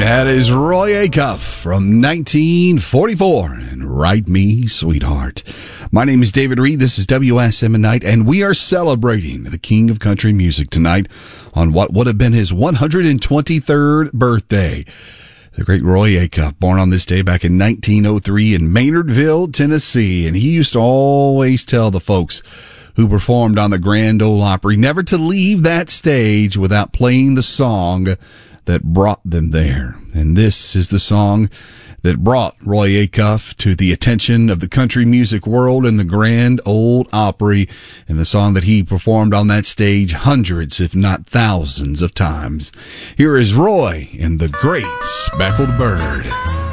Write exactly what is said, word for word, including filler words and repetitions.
That is Roy Acuff from nineteen forty-four and Write Me, Sweetheart. My name is David Reed. This is W S M at Night, and we are celebrating the king of country music tonight on what would have been his one hundred twenty-third birthday. The great Roy Acuff, born on this day back in nineteen oh three in Maynardville, Tennessee, and he used to always tell the folks who performed on the Grand Ole Opry never to leave that stage without playing the song that brought them there. And this is the song that brought Roy Acuff to the attention of the country music world and the Grand Ole Opry, and the song that he performed on that stage hundreds, if not thousands of times. Here is Roy and the Great Speckled Bird.